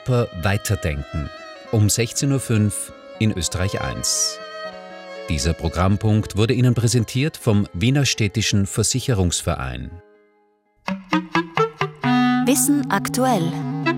Oper Weiterdenken um 16.05 Uhr in Österreich 1. Dieser Programmpunkt wurde Ihnen präsentiert vom Wiener Städtischen Versicherungsverein. Wissen aktuell.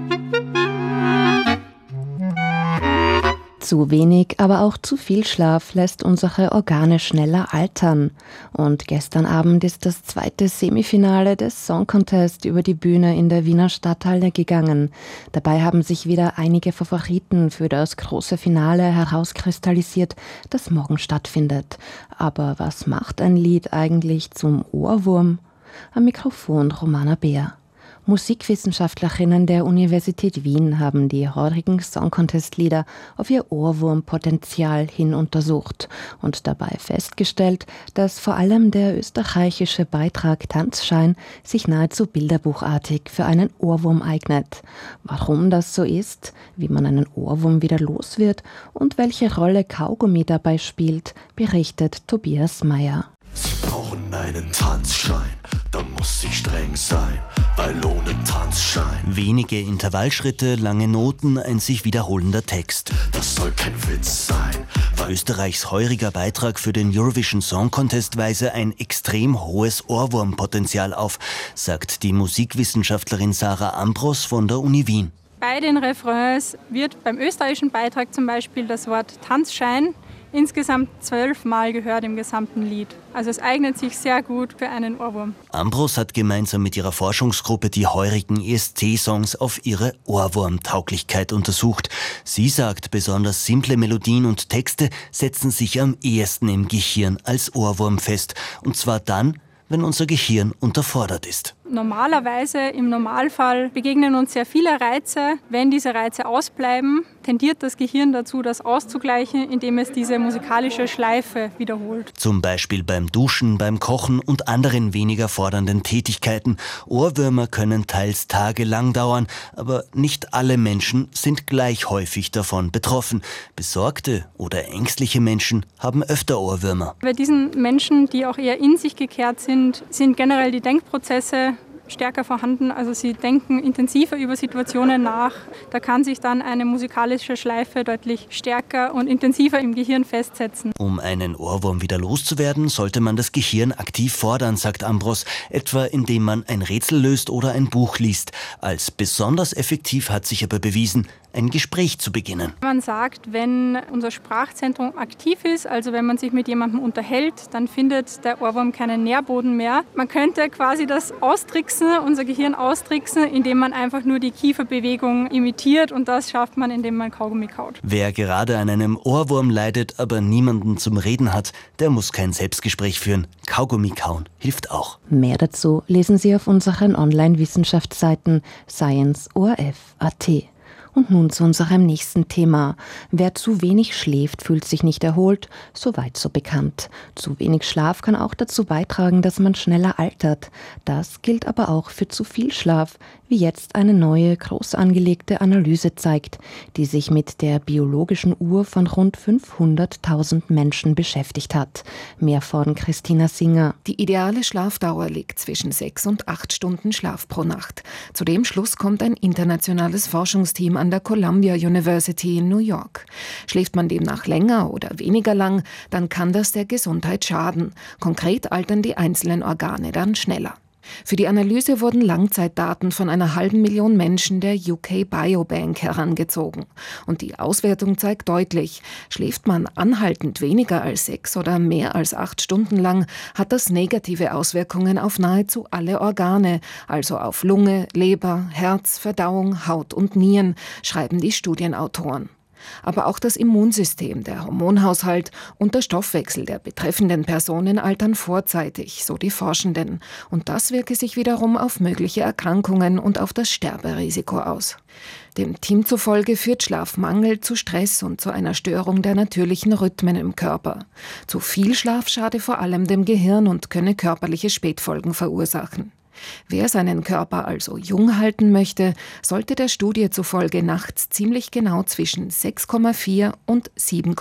Zu wenig, aber auch zu viel Schlaf lässt unsere Organe schneller altern. Und gestern Abend ist das zweite Semifinale des Song Contest über die Bühne in der Wiener Stadthalle gegangen. Dabei haben sich wieder einige Favoriten für das große Finale herauskristallisiert, das morgen stattfindet. Aber was macht ein Lied eigentlich zum Ohrwurm? Am Mikrofon Romana Beer. Musikwissenschaftlerinnen der Universität Wien haben die heurigen Song-Contest-Lieder auf ihr Ohrwurmpotenzial hin untersucht und dabei festgestellt, dass vor allem der österreichische Beitrag Tanzschein sich nahezu bilderbuchartig für einen Ohrwurm eignet. Warum das so ist, wie man einen Ohrwurm wieder los wird und welche Rolle Kaugummi dabei spielt, berichtet Tobias Meyer. Sie brauchen einen Tanzschein, da muss ich streng sein, weil ohne Tanzschein. Wenige Intervallschritte, lange Noten, ein sich wiederholender Text. Das soll kein Witz sein, weil Österreichs heuriger Beitrag für den Eurovision Song Contest weise ein extrem hohes Ohrwurmpotenzial auf, sagt die Musikwissenschaftlerin Sarah Ambros von der Uni Wien. Bei den Refrains wird beim österreichischen Beitrag zum Beispiel das Wort Tanzschein insgesamt 12 Mal gehört im gesamten Lied. Also es eignet sich sehr gut für einen Ohrwurm. Ambros hat gemeinsam mit ihrer Forschungsgruppe die heurigen ESC-Songs auf ihre Ohrwurmtauglichkeit untersucht. Sie sagt, besonders simple Melodien und Texte setzen sich am ehesten im Gehirn als Ohrwurm fest. Und zwar dann, wenn unser Gehirn unterfordert ist. Normalerweise, im Normalfall, begegnen uns sehr viele Reize. Wenn diese Reize ausbleiben, tendiert das Gehirn dazu, das auszugleichen, indem es diese musikalische Schleife wiederholt. Zum Beispiel beim Duschen, beim Kochen und anderen weniger fordernden Tätigkeiten. Ohrwürmer können teils tagelang dauern, aber nicht alle Menschen sind gleich häufig davon betroffen. Besorgte oder ängstliche Menschen haben öfter Ohrwürmer. Bei diesen Menschen, die auch eher in sich gekehrt sind generell die Denkprozesse stärker vorhanden. Also sie denken intensiver über Situationen nach. Da kann sich dann eine musikalische Schleife deutlich stärker und intensiver im Gehirn festsetzen. Um einen Ohrwurm wieder loszuwerden, sollte man das Gehirn aktiv fordern, sagt Ambros, etwa indem man ein Rätsel löst oder ein Buch liest. Als besonders effektiv hat sich aber bewiesen, ein Gespräch zu beginnen. Man sagt, wenn unser Sprachzentrum aktiv ist, also wenn man sich mit jemandem unterhält, dann findet der Ohrwurm keinen Nährboden mehr. Man könnte quasi das austricksen, unser Gehirn austricksen, indem man einfach nur die Kieferbewegung imitiert, und das schafft man, indem man Kaugummi kaut. Wer gerade an einem Ohrwurm leidet, aber niemanden zum Reden hat, der muss kein Selbstgespräch führen. Kaugummi kauen hilft auch. Mehr dazu lesen Sie auf unseren Online-Wissenschaftsseiten science.orf.at. Und nun zu unserem nächsten Thema. Wer zu wenig schläft, fühlt sich nicht erholt, soweit so bekannt. Zu wenig Schlaf kann auch dazu beitragen, dass man schneller altert. Das gilt aber auch für zu viel Schlaf, wie jetzt eine neue, groß angelegte Analyse zeigt, die sich mit der biologischen Uhr von rund 500.000 Menschen beschäftigt hat. Mehr von Christina Singer. Die ideale Schlafdauer liegt zwischen 6 und 8 Stunden Schlaf pro Nacht. Zu dem Schluss kommt ein internationales Forschungsteam an der Columbia University in New York. Schläft man demnach länger oder weniger lang, dann kann das der Gesundheit schaden. Konkret altern die einzelnen Organe dann schneller. Für die Analyse wurden Langzeitdaten von 500.000 Menschen der UK Biobank herangezogen. Und die Auswertung zeigt deutlich, schläft man anhaltend weniger als 6 oder mehr als 8 Stunden lang, hat das negative Auswirkungen auf nahezu alle Organe, also auf Lunge, Leber, Herz, Verdauung, Haut und Nieren, schreiben die Studienautoren. Aber auch das Immunsystem, der Hormonhaushalt und der Stoffwechsel der betreffenden Personen altern vorzeitig, so die Forschenden. Und das wirke sich wiederum auf mögliche Erkrankungen und auf das Sterberisiko aus. Dem Team zufolge führt Schlafmangel zu Stress und zu einer Störung der natürlichen Rhythmen im Körper. Zu viel Schlaf schade vor allem dem Gehirn und könne körperliche Spätfolgen verursachen. Wer seinen Körper also jung halten möchte, sollte der Studie zufolge nachts ziemlich genau zwischen 6,4 und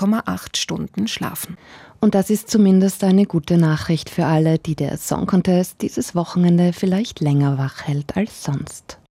7,8 Stunden schlafen. Und das ist zumindest eine gute Nachricht für alle, die der Song Contest dieses Wochenende vielleicht länger wach hält als sonst.